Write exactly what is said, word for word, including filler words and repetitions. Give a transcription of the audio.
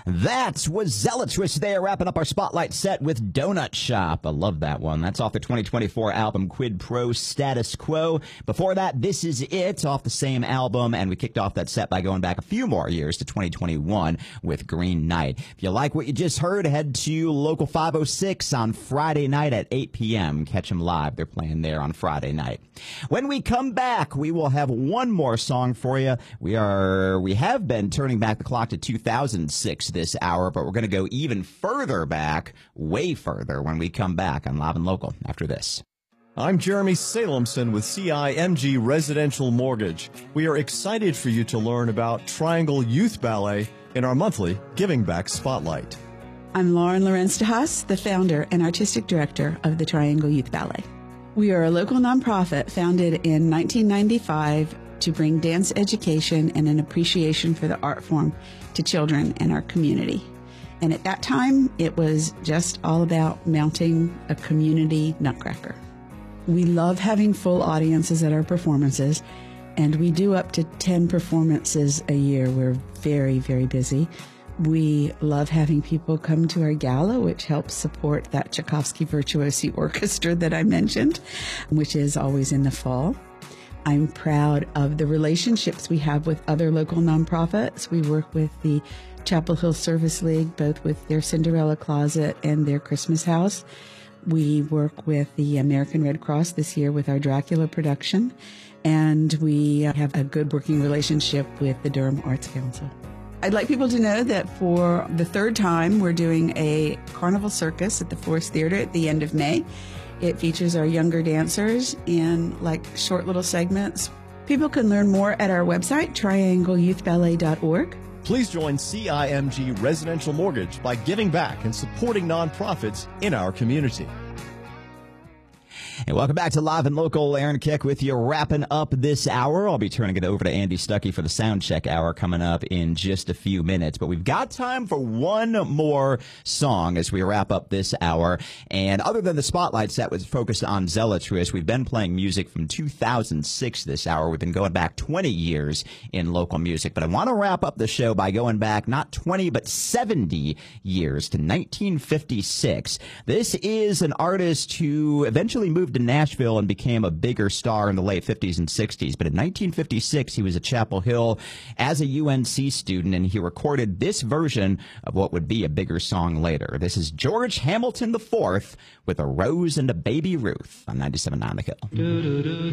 That was Zealotris there, wrapping up our spotlight set with Donut Shop. I love that one. That's off their twenty twenty-four album Quid Pro Status Quo. Before that, This Is It, off the same album, and we kicked off that set by going back a few more years to twenty twenty-one with Green Knight. If you like what you just heard, head to Local five oh six on Friday night at eight p.m. Catch them live. They're playing there on Friday night. When we come back, we will have one more song for you. We are, we have been turning back the clock to two thousand six this hour, but we're going to go even further back, way further, when we come back on Live and Local after this. I'm Jeremy Salemson with C I M G Residential Mortgage. We are excited for you to learn about Triangle Youth Ballet in our monthly Giving Back Spotlight. I'm Lauren Lorenz de Haas, the founder and artistic director of the Triangle Youth Ballet. We are a local nonprofit founded in nineteen ninety-five to bring dance education and an appreciation for the art form to children in our community. And at that time, it was just all about mounting a community nutcracker. We love having full audiences at our performances, and we do up to ten performances a year. We're very, very busy. We love having people come to our gala, which helps support that Tchaikovsky Virtuosi Orchestra that I mentioned, which is always in the fall. I'm proud of the relationships we have with other local nonprofits. We work with the Chapel Hill Service League, both with their Cinderella Closet and their Christmas House. We work with the American Red Cross this year with our Dracula production, and we have a good working relationship with the Durham Arts Council. I'd like people to know that for the third time, we're doing a carnival circus at the Forest Theater at the end of May. It features our younger dancers in like short little segments. People can learn more at our website, triangle youth ballet dot org. Please join C I M G Residential Mortgage by giving back and supporting nonprofits in our community. And welcome back to Live and Local. Aaron Kick with you, wrapping up this hour. I'll be turning it over to Andy Stuckey for the sound check hour coming up in just a few minutes. But we've got time for one more song as we wrap up this hour. And other than the spotlight set was focused on Zealotris, we've been playing music from two thousand six this hour. We've been going back twenty years in local music. But I want to wrap up the show by going back not twenty, but seventy years to nineteen fifty-six. This is an artist who eventually moved to Nashville and became a bigger star in the late fifties and sixties. But in nineteen fifty-six, he was at Chapel Hill as a U N C student, and he recorded this version of what would be a bigger song later. This is George Hamilton the fourth with A Rose and a Baby Ruth on ninety-seven point nine The Hill.